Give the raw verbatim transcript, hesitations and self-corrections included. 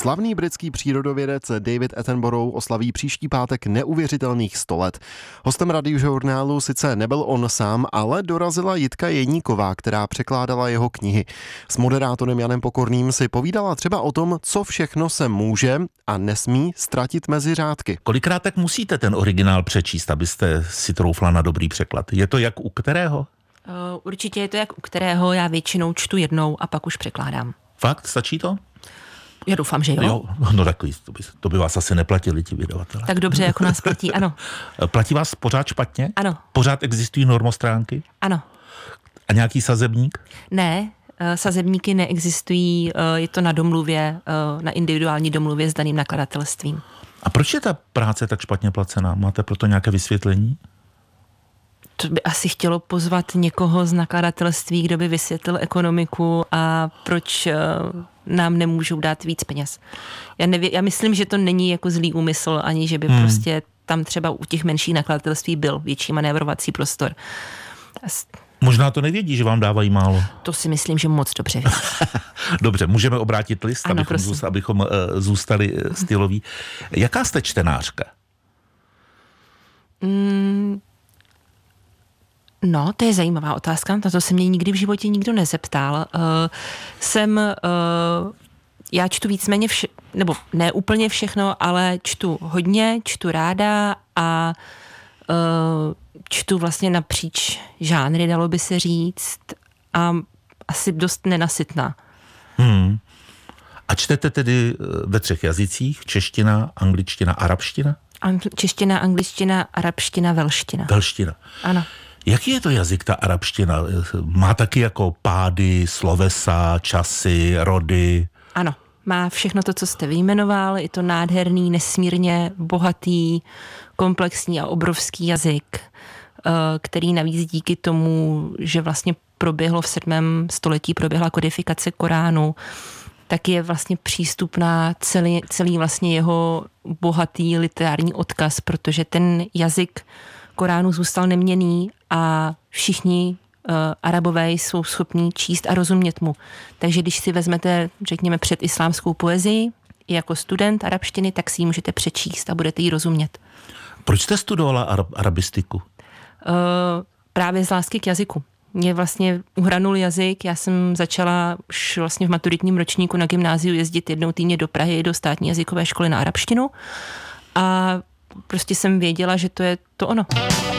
Slavný britský přírodovědec David Attenborough oslaví příští pátek neuvěřitelných sto let. Hostem Radiožurnálu sice nebyl on sám, ale dorazila Jitka Jeníková, která překládala jeho knihy. S moderátorem Janem Pokorným si povídala třeba o tom, co všechno se může a nesmí ztratit mezi řádky. Kolikrát tak musíte ten originál přečíst, abyste si troufla na dobrý překlad? Je to jak u kterého? Uh, určitě je to jak u kterého, já většinou čtu jednou a pak už překládám. Fakt? Stačí to? Já doufám, že jo. Jo, no takový, to by, to by vás asi neplatili ti vydavatelé. Tak dobře, jako nás platí, ano. Platí vás pořád špatně? Ano. Pořád existují normostránky? Ano. A nějaký sazebník? Ne, sazebníky neexistují, je to na domluvě, na individuální domluvě s daným nakladatelstvím. A proč je ta práce tak špatně placená? Máte proto nějaké vysvětlení? To by asi chtělo pozvat někoho z nakladatelství, kdo by vysvětlil ekonomiku a proč nám nemůžou dát víc peněz. Já, nevě, já myslím, že to není jako zlý úmysl, ani že by hmm. prostě tam třeba u těch menších nakladatelství byl větší manévrovací prostor. Možná to nevědí, že vám dávají málo. To si myslím, že moc dobře vědí. Dobře, můžeme obrátit list, ano, abychom, zůstali, abychom uh, zůstali styloví. Jaká jste čtenářka? Mm, no, to je zajímavá otázka. Na to se mě nikdy v životě nikdo nezeptal. Uh, jsem... Uh, já čtu víceméně vše, nebo ne úplně všechno, ale čtu hodně, čtu ráda a uh, čtu vlastně napříč žánry, dalo by se říct, a asi dost nenasytná. Hmm. A čtete tedy ve třech jazycích? Čeština, angličtina, arabština? Angl- čeština, angličtina, arabština, velština. Velština. Ano. Jaký je to jazyk, ta arabština? Má taky jako pády, slovesa, časy, rody? Ano, má všechno to, co jste vyjmenoval. Je to nádherný, nesmírně bohatý, komplexní a obrovský jazyk, který navíc díky tomu, že vlastně proběhlo v sedmém století, proběhla kodifikace Koránu, tak je vlastně přístupná celý, celý vlastně jeho bohatý literární odkaz, protože ten jazyk Koránu zůstal neměnný a všichni uh, Arabové jsou schopní číst a rozumět mu. Takže když si vezmete, řekněme, předislámskou poezii jako student arabštiny, tak si ji můžete přečíst a budete ji rozumět. Proč jste studovala arab- arabistiku? Uh, právě z lásky k jazyku. Mě vlastně uhranul jazyk, já jsem začala už vlastně v maturitním ročníku na gymnáziu jezdit jednou týdně do Prahy do státní jazykové školy na arabštinu a prostě jsem věděla, že to je to ono.